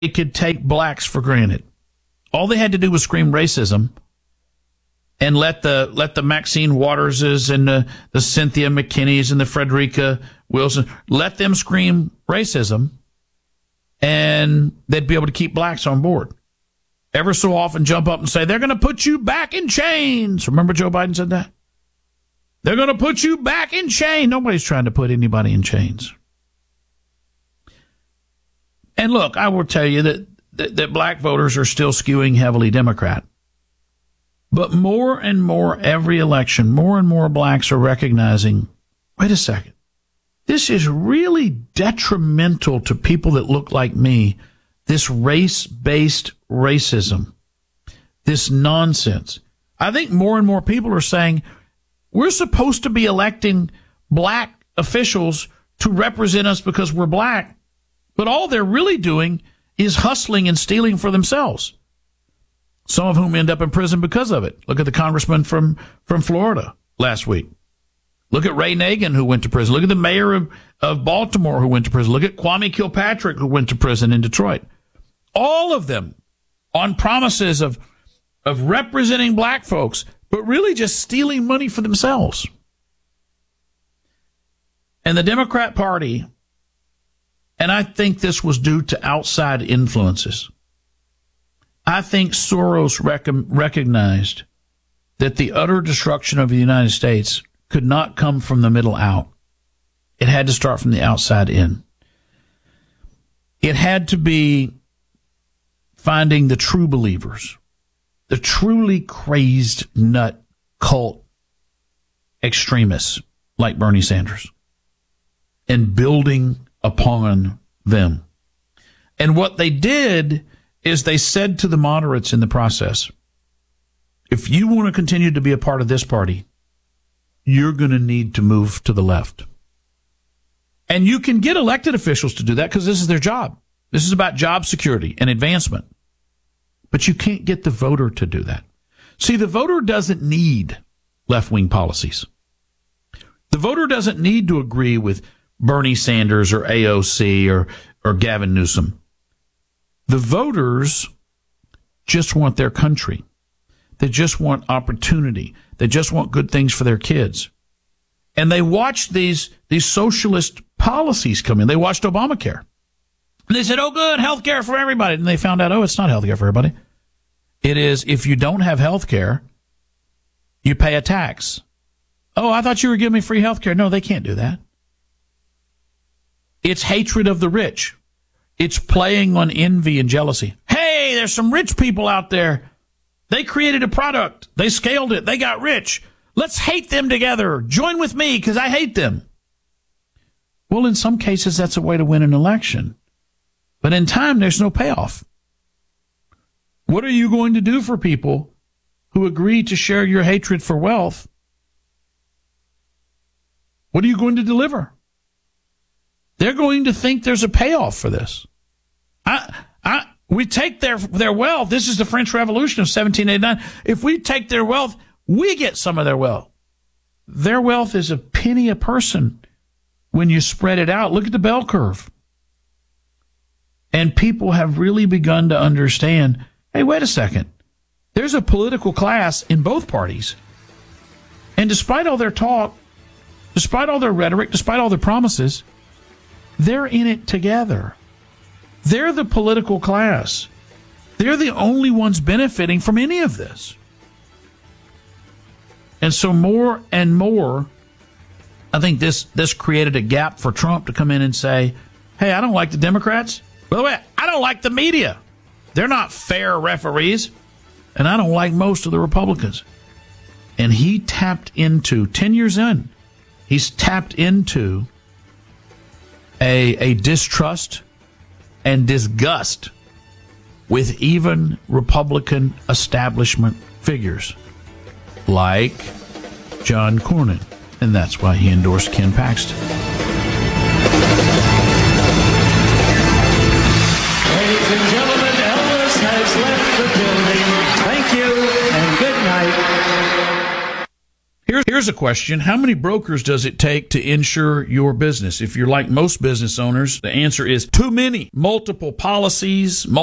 could take blacks for granted. All they had to do was scream racism and let the Maxine Waterses and the Cynthia McKinneys and the Frederica Wilson, let them scream racism, and they'd be able to keep blacks on board. Ever so often jump up and say, they're going to put you back in chains. Remember Joe Biden said that? They're going to put you back in chains. Nobody's trying to put anybody in chains. And look, I will tell you that black voters are still skewing heavily Democrat. But more and more every election, more and more blacks are recognizing, wait a second, this is really detrimental to people that look like me, this race-based racism, this nonsense. I think more and more people are saying, we're supposed to be electing black officials to represent us because we're black, but all they're really doing is hustling and stealing for themselves. Some of whom end up in prison because of it. Look at the congressman from Florida last week. Look at Ray Nagin, who went to prison. Look at the mayor of Baltimore, who went to prison. Look at Kwame Kilpatrick, who went to prison in Detroit. All of them on promises of representing black folks, but really just stealing money for themselves. And the Democrat Party, and I think this was due to outside influences, I think Soros recognized that the utter destruction of the United States could not come from the middle out. It had to start from the outside in. It had to be finding the true believers, the truly crazed nut cult extremists like Bernie Sanders, and building upon them. And what they did is they said to the moderates in the process, if you want to continue to be a part of this party, you're going to need to move to the left. And you can get elected officials to do that because this is their job. This is about job security and advancement. But you can't get the voter to do that. See, the voter doesn't need left-wing policies. The voter doesn't need to agree with Bernie Sanders or AOC or Gavin Newsom. The voters just want their country. They just want opportunity. They just want good things for their kids. And they watched these socialist policies come in. They watched Obamacare. And they said, oh, good, health care for everybody. And they found out, oh, it's not health care for everybody. It is, if you don't have health care, you pay a tax. Oh, I thought you were giving me free health care. No, they can't do that. It's hatred of the rich. It's playing on envy and jealousy. Hey, there's some rich people out there. They created a product. They scaled it. They got rich. Let's hate them together. Join with me because I hate them. Well, in some cases, that's a way to win an election. But in time, there's no payoff. What are you going to do for people who agree to share your hatred for wealth? What are you going to deliver? They're going to think there's a payoff for this. We take their wealth. This is the French Revolution of 1789. If we take their wealth, we get some of their wealth. Their wealth is a penny a person when you spread it out. Look at the bell curve. And people have really begun to understand, hey, wait a second. There's a political class in both parties. And despite all their talk, despite all their rhetoric, despite all their promises, they're in it together. They're the political class. They're the only ones benefiting from any of this. And so more and more, I think this created a gap for Trump to come in and say, hey, I don't like the Democrats. By the way, I don't like the media. They're not fair referees. And I don't like most of the Republicans. And he tapped into, 10 years in, he's tapped into a distrust and disgust with even Republican establishment figures like John Cornyn. And that's why he endorsed Ken Paxton. Ladies and gentlemen, Elvis has left the building. Thank you and good night. Here's a question. How many brokers does it take to insure your business? If you're like most business owners, the answer is too many. Multiple policies,